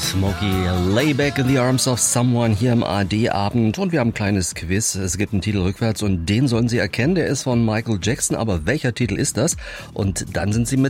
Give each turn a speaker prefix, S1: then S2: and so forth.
S1: Smokey, Lay Back in the Arms of Someone hier im ARD-Abend und wir haben ein kleines Quiz. Es gibt einen Titel rückwärts und den sollen Sie erkennen. Der ist von Michael Jackson, aber welcher Titel ist das? Und dann sind Sie mit